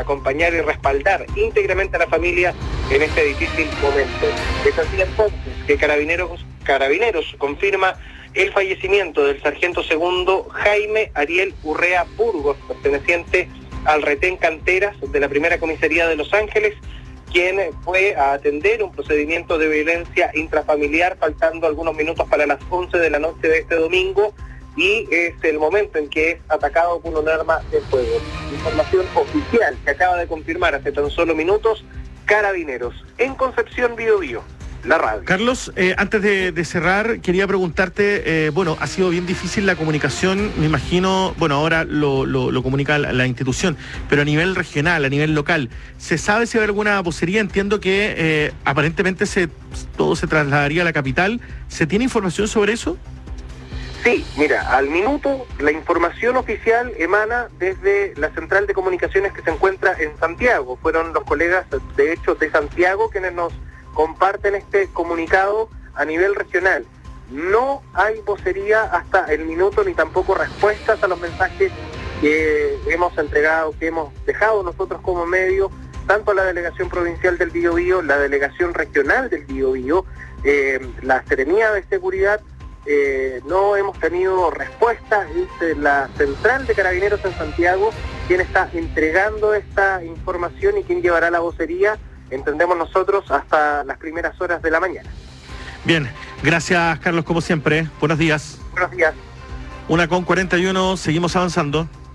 acompañar y respaldar íntegramente a la familia en este difícil momento. Es así entonces que Carabineros confirma el fallecimiento del sargento segundo Jaime Ariel Urrea Burgos, perteneciente al retén Canteras de la primera comisaría de Los Ángeles, quien fue a atender un procedimiento de violencia intrafamiliar faltando algunos minutos para las 11 de la noche de este domingo, y es el momento en que es atacado con un arma de fuego. Información oficial que acaba de confirmar hace tan solo minutos Carabineros en Concepción, Biobío, la radio. Carlos, antes de cerrar, quería preguntarte, bueno, ha sido bien difícil la comunicación, me imagino, bueno, ahora lo comunica la institución, pero a nivel regional, a nivel local, ¿se sabe si hay alguna vocería? Entiendo que aparentemente todo se trasladaría a la capital. ¿Se tiene información sobre eso? Sí, mira, al minuto la información oficial emana desde la central de comunicaciones que se encuentra en Santiago. Fueron los colegas, de hecho, de Santiago quienes nos comparten este comunicado a nivel regional. No hay vocería hasta el minuto, ni tampoco respuestas a los mensajes que hemos entregado, que hemos dejado nosotros como medio, tanto a la Delegación Provincial del Biobío, la Delegación Regional del Biobío, la Seremía de Seguridad. No hemos tenido respuesta. Es la central de Carabineros en Santiago quien está entregando esta información y quien llevará la vocería, entendemos nosotros, hasta las primeras horas de la mañana. Bien, gracias Carlos, como siempre. Buenos días. Buenos días. 1:41, seguimos avanzando.